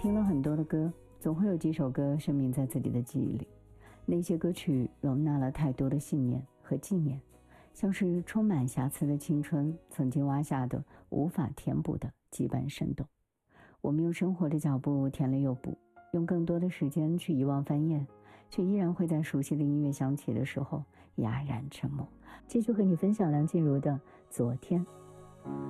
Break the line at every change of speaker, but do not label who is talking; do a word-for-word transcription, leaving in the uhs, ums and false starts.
听了很多的歌，总会有几首歌深铭在自己的记忆里。那些歌曲容纳了太多的信念和纪念，像是充满瑕疵的青春，曾经挖下的无法填补的羁绊生动。我们用生活的脚步填了又补，用更多的时间去遗忘翻页，却依然会在熟悉的音乐响起的时候哑然沉默。继续和你分享梁静茹的《昨天》。